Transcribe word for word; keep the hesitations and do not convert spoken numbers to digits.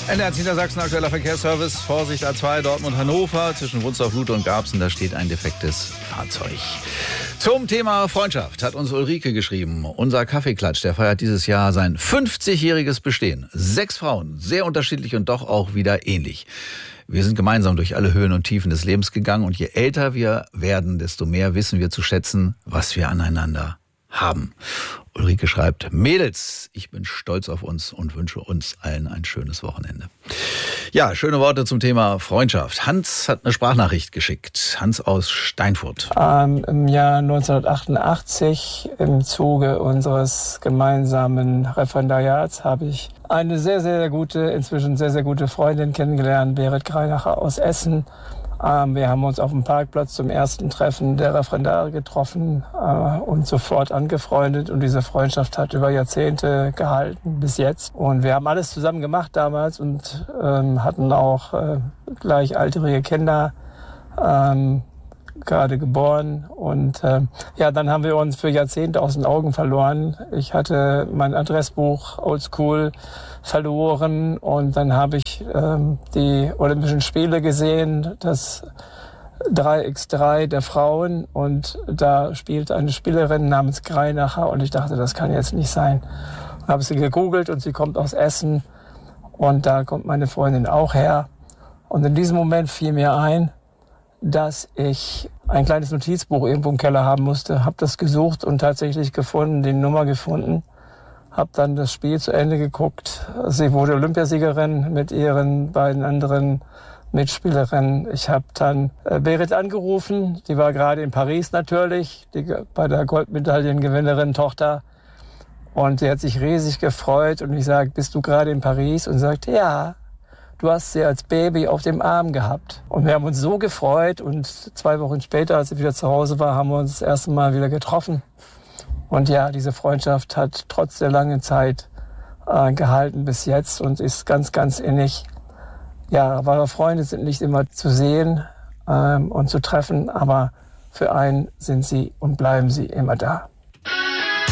N D R Niedersachsen, aktueller Verkehrsservice. Vorsicht A zwei, Dortmund-Hannover. Zwischen Wunstorf-Lute und Garbsen, da steht ein defektes Fahrzeug. Zum Thema Freundschaft hat uns Ulrike geschrieben. Unser Kaffeeklatsch, der feiert dieses Jahr sein fünfzigjähriges Bestehen. Sechs Frauen, sehr unterschiedlich und doch auch wieder ähnlich. Wir sind gemeinsam durch alle Höhen und Tiefen des Lebens gegangen. Und je älter wir werden, desto mehr wissen wir zu schätzen, was wir aneinander haben. Ulrike schreibt: Mädels, ich bin stolz auf uns und wünsche uns allen ein schönes Wochenende. Ja, schöne Worte zum Thema Freundschaft. Hans hat eine Sprachnachricht geschickt. Hans aus Steinfurt. Ähm, Im Jahr neunzehnhundertachtundachtzig, im Zuge unseres gemeinsamen Referendariats, habe ich eine sehr, sehr gute, inzwischen sehr, sehr gute Freundin kennengelernt, Berit Greinacher aus Essen. Wir haben uns auf dem Parkplatz zum ersten Treffen der Referendare getroffen äh, und sofort angefreundet. Und diese Freundschaft hat über Jahrzehnte gehalten, bis jetzt. Und wir haben alles zusammen gemacht damals und ähm, hatten auch äh, gleichaltrige Kinder, ähm, gerade geboren. Und äh, ja, dann haben wir uns für Jahrzehnte aus den Augen verloren. Ich hatte mein Adressbuch Oldschool verloren und dann habe ich ähm, die Olympischen Spiele gesehen, das drei gegen drei der Frauen, und da spielt eine Spielerin namens Greinacher und ich dachte, das kann jetzt nicht sein. Ich habe sie gegoogelt und sie kommt aus Essen und da kommt meine Freundin auch her. Und in diesem Moment fiel mir ein, dass ich ein kleines Notizbuch irgendwo im Keller haben musste, habe das gesucht und tatsächlich gefunden, die Nummer gefunden. Habe dann das Spiel zu Ende geguckt. Sie wurde Olympiasiegerin mit ihren beiden anderen Mitspielerinnen. Ich habe dann äh, Berit angerufen. Die war gerade in Paris natürlich, die, bei der Goldmedaillengewinnerin Tochter. Und sie hat sich riesig gefreut. Und ich sage, bist du gerade in Paris? Und sie sagt, ja, du hast sie als Baby auf dem Arm gehabt. Und wir haben uns so gefreut. Und zwei Wochen später, als sie wieder zu Hause war, haben wir uns das erste Mal wieder getroffen. Und ja, diese Freundschaft hat trotz der langen Zeit äh, gehalten bis jetzt und ist ganz, ganz innig. Ja, wahre Freunde sind nicht immer zu sehen ähm, und zu treffen, aber für einen sind sie und bleiben sie immer da.